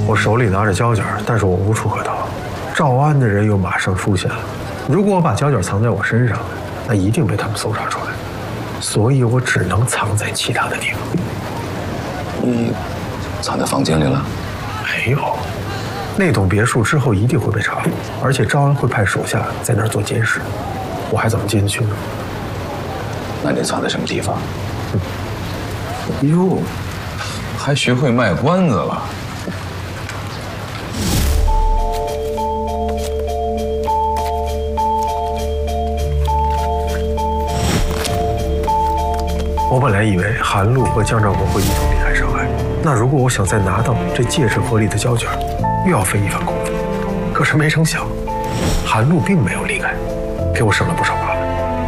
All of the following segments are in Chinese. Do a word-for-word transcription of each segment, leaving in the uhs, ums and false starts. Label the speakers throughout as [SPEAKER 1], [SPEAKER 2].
[SPEAKER 1] 我手里拿着胶卷，但是我无处可逃。赵安的人又马上出现了。如果我把胶卷藏在我身上，那一定被他们搜查出来。所以我只能藏在其他的地方。
[SPEAKER 2] 你藏在房间里了？
[SPEAKER 1] 没有。那栋别墅之后一定会被查，而且赵安会派手下在那儿做监视。我还怎么进得去呢？
[SPEAKER 2] 那你藏在什么地方？
[SPEAKER 3] 嗯、哟，还学会卖关子了。
[SPEAKER 1] 我本来以为韩露和江兆国会一同离开上海，那如果我想再拿到这戒指盒里的胶卷，又要费一番功夫。可是没成想，韩露并没有离开，给我省了不少麻烦。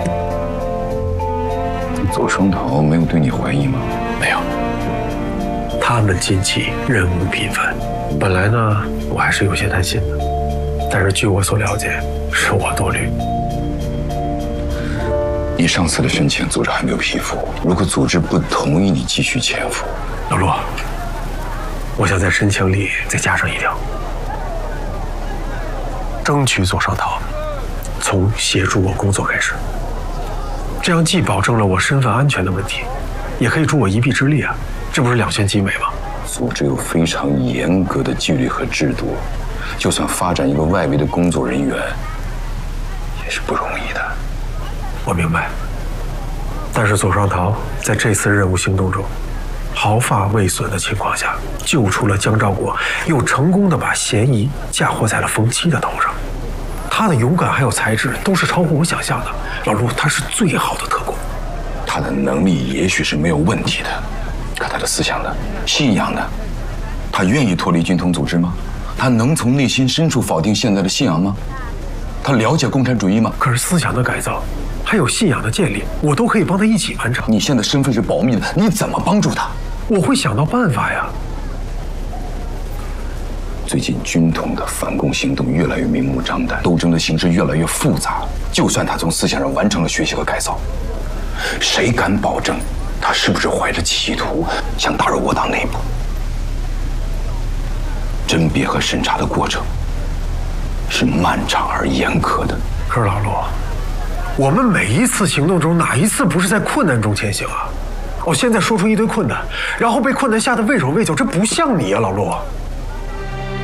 [SPEAKER 2] 左双桃没有对你怀疑吗？
[SPEAKER 1] 没有。他们近期任务频繁，本来呢我还是有些担心的，但是据我所了解，是我多虑。
[SPEAKER 2] 你上次的申请组织还没有批复，如果组织不同意你继续潜伏，
[SPEAKER 1] 老陆，我想在申请里再加上一条，争取左双桃从协助我工作开始，这样既保证了我身份安全的问题，也可以助我一臂之力啊，这不是两全其美吗？
[SPEAKER 2] 组织有非常严格的纪律和制度，就算发展一个外围的工作人员，也是不容易的。
[SPEAKER 1] 我明白，但是左双桃在这次任务行动中，毫发未损的情况下救出了江兆国，又成功的把嫌疑嫁祸在了冯七的头上。他的勇敢还有才智都是超乎我想象的。老陆，他是最好的特工，
[SPEAKER 2] 他的能力也许是没有问题的，可他的思想呢？信仰呢？他愿意脱离军统组织吗？他能从内心深处否定现在的信仰吗？他了解共产主义吗？
[SPEAKER 1] 可是思想的改造还有信仰的建立，我都可以帮他一起完成。
[SPEAKER 2] 你现在身份是保密的，你怎么帮助他？
[SPEAKER 1] 我会想到办法呀。
[SPEAKER 2] 最近军统的反共行动越来越明目张胆，斗争的形式越来越复杂。就算他从思想上完成了学习和改造，谁敢保证他是不是怀着企图想打入我党内部？甄别和审查的过程是漫长而严苛的。
[SPEAKER 1] 可是老陆，我们每一次行动中，哪一次不是在困难中前行啊？我现在说出一堆困难，然后被困难吓得畏手畏脚，这不像你啊，老陆。